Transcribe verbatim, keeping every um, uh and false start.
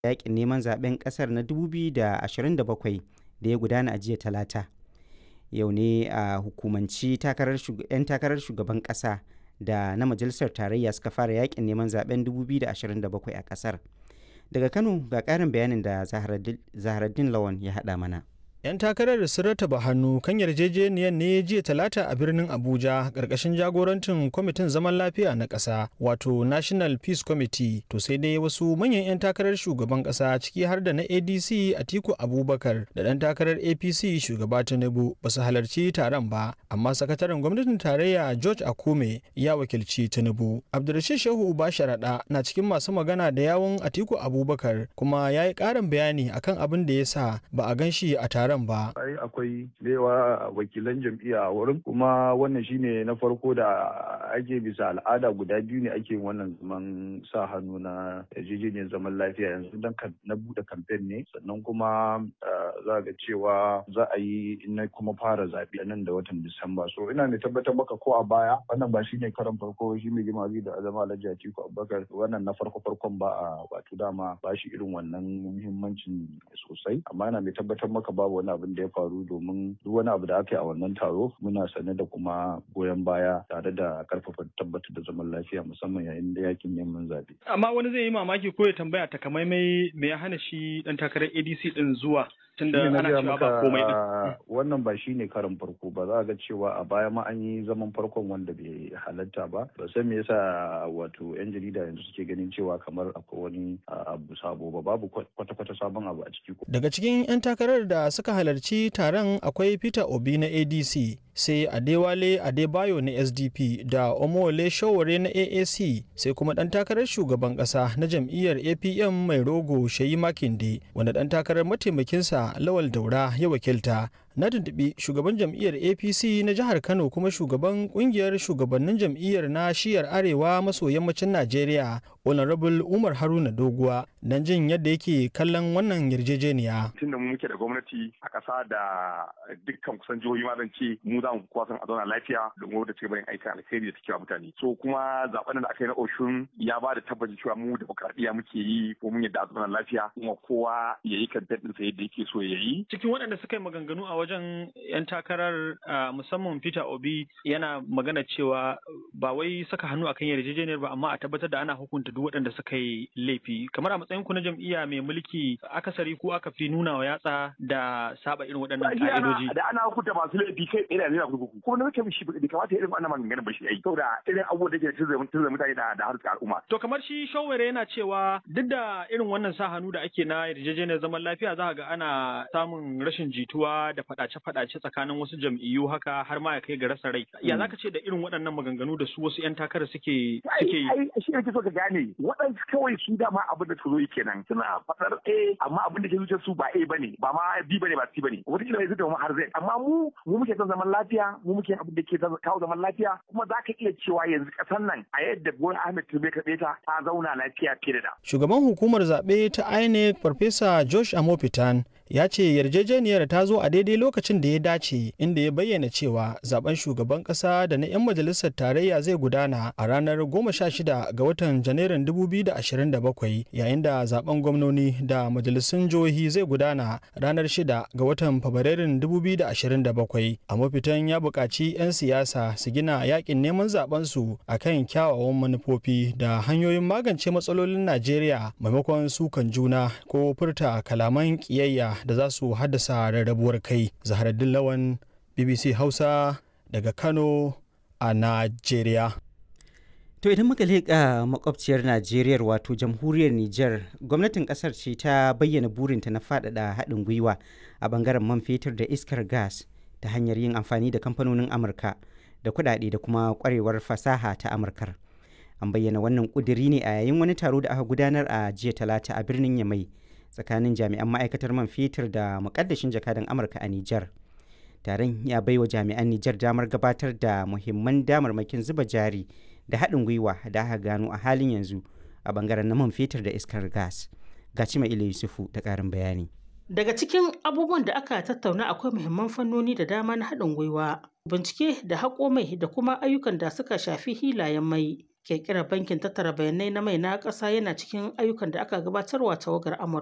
yaƙin neman zaɓen ƙasar na dubu biyu da ashirin da bakwai da ya gudana a jiya Talata. Yau ne a hukumanci 'yan takarar shugaban ƙasa da na majalisar tarayya suka fara yaƙin neman zaɓen dubu biyu da ashirin da bakwai a ƙasar. Daga Kano ga ƙarin bayanin da Zaharaddin Lawan ya haɗa mana. 'Yan takarar sun rattaba hannu kan yarjejeniyar ne jiya Talata a birnin Abuja ƙarƙashin jagorancin kwamitin zaman lafiya na ƙasa wato National Peace Committee. To sai dai wasu manyan 'yan takarar shugaban ƙasa ciki har da na A D C Atiku Abubakar da ɗan takarar A P C shugaba Tinubu ba su halarci taron ba, amma sakataren gwamnatin tarayya George Akume ya wakilci Tinubu. Abdulrashid Shehu Uba Sharaɗa na cikin masu magana da yawun Atiku Abubakar kuma ya yi ƙarin bayani akan abin da ya sa ba a gan shi a taron ba. Ai akwai yawa wakilan jam'iyya a wurin, kuma wannan shine na farko da ake bisa al'ada guda biyu ne ake wannan zaman sa hannu na yarjejeniyar zaman lafiya. Yanzu dan na bude kamfen ne, sannan kuma za ga cewa za a yi na kuma fara zaɓe nan da watan Disamba. So ina ne tabbatar maka ko a baya wannan ba shine karan farko shi mai girma da azama Alhaji Atiku Abubakar wannan na farko farkon ba a wato dama ba shi irin wannan muhimmancin sosai, amma ina mai tabbatar maka babu wani abin da ya faru, domin duk wani abu da aka yi a wannan taro muna sane da kuma goyon baya tare da karfafa tabbatar da zaman lafiya musamman yayin da yakin neman zaɓe. Amma wani zai yi mamaki ko ya tambaya takamaimai me ya hana shi dan takarar A D C din zuwa tunda ana cewa ba komai din. Wannan ba shine karin farko ba, za ga cewa a baya ma an yi zaman farkon wanda bai halatta ba. Ba san me yasa wato yan jarida yanzu suke ganin cewa kamar akwai wani abu sabo ba, babu kwata-kwata sabon abu a ciki. Daga cikin 'yan takarar da suka halarci taron akwai Peter Obi na A D C, sai Adewale Adebayo na S D P da Omowole Sowore na A A C, sai kuma ɗan takarar shugaban ƙasa na jam'iyyar A P M mai rogo Sheyi Makinde wanda ɗan takarar mataimakinsa Lawal Daura ya wakilta. Na tuntuɓi shugaban jam'iyyar A P C na jihar Kano kuma shugaban ƙungiyar shugabannin jam'iyyar na shiyar arewa maso yammacin Najeriya, Honorable Umar Haruna Doguwa, don jin yadda yake kallon wannan yarjejeniya. Tunda mu muke da gwamnati a ƙasa da dukkan kusan jihohi ma zan ce mu za mu kuwa san a zauna lafiya domin wadda ci gaba yin aikin alkhairi da take wa mutane. So kuma zaben da aka yi na Oshun ya ba da tabbacin cewa mu demokradiyya muke yi ko mun yadda a zauna lafiya kuma kowa ya yi kan daɗinsa yadda yake so ya yi. Cikin waɗanda suka yi maganganu a wajen 'yan takarar musamman Peter Obi yana magana cewa ba wai saka hannu akan yarjejeniyar ba, amma a tabbatar da ana hukunta duk waɗanda suka yi laifi. Kamar a matsayin ku na jam'iyya mai mulki akasari ko aka fi nuna wa yatsa da saba irin waɗannan ka'idoji. Da ana hukunta masu laifi kai tsaye da zai kurkuku. Ko na mutum shi bai kamata irin wannan maganganun ba shi ai. Saboda irin abubuwan da ke tunzura mutane da da harkar al'umma. To kamar shi Showere yana cewa duk da irin wannan sa hannu da ake na yarjejeniyar zaman lafiya za ga ana samun rashin jituwa da faɗace-faɗace tsakanin wasu jam'iyyu haka har ma ya kai ga rasa rai. Ya zaka ce da irin waɗannan maganganu da su wasu 'yan takara suke suke yi? Ai shi ne so ka gane waɗansu kawai su dama abin da su zo kenan suna faɗar A amma abin da ke zuciyar su ba A bane ba ma B bane ba C bane. Wata kila zai zama har zai amma mu mu muke son zaman lafiya, mu muke abin da ke kawo zaman lafiya, kuma za ka iya cewa yanzu ƙasar nan a yadda Bola Ahmed Tinubu ya kaɗe ta ta zauna lafiya fiye da. Shugaban hukumar zaɓe ta I N E C Farfesa Josh Amopitan ya ce yarjejeniyar ta zo a daidai lokacin da ya dace, inda ya bayyana cewa zaben shugaban kasa da na 'yan majalisar tarayya zai gudana a ranar goma sha shida ga watan janairun dubu biyu da ashirin da bakwai, yayin da zaben gwamnoni da majalisun jihohi zai gudana ranar shida ga watan fabrairun dubu biyu da ashirin da bakwai. A mafitan ya buƙaci 'yan siyasa su gina yakin neman zaben su akan kyawawan manufofi da hanyoyin magance matsalolin Najeriya maimakon sukan juna ko furta kalaman ƙiyayya da za su haddasa rarrabuwar kai. Zaharaddin Lawan, B B C Hausa daga Kano a Najeriya. To idan muka leƙa makwabciyar Najeriya wato jamhuriyar Nijar, gwamnatin ƙasar ce ta bayyana burinta na faɗaɗa haɗin gwiwa a bangaren man fetur da iskar gas ta hanyar yin amfani da kamfanonin Amurka da kuɗaɗe da kuma ƙwarewar fasaha ta Amurkar. An bayyana wannan ƙudiri ne a yayin wani taro da aka gudanar a jiya Talata a birnin Yamai tsakanin jami'an ma'aikatar man fetur da mukaddashin jakadan Amurka a Nijar. Taron ya baiwa jami'an Nijar damar gabatar da muhimman damarmakin zuba jari da haɗin gwiwa da aka gano a halin yanzu a bangaren na man fetur da iskar gas. Ga Cima Ila Yusufu da ƙarin bayani. Daga cikin abubuwan da aka tattauna akwai muhimman fannoni da dama na haɗin gwiwa, bincike da haƙo mai da kuma ayyukan da suka shafi hilayen mai. Ƙirƙirar bankin tattara bayanai na mai na ƙasa yana cikin ayyukan da aka gabatarwa tawagar Amurka.